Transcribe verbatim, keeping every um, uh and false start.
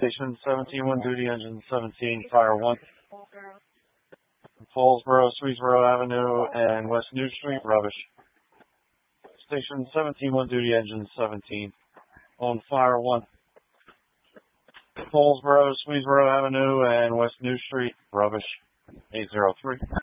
Station seventeen one duty, engine seventeen, fire one. Fallsboro, Swedesboro Avenue, and West New Street, rubbish. Station seventeen one duty, engine seventeen, on fire one. Fallsboro, Swedesboro Avenue, and West New Street, rubbish. eight zero three.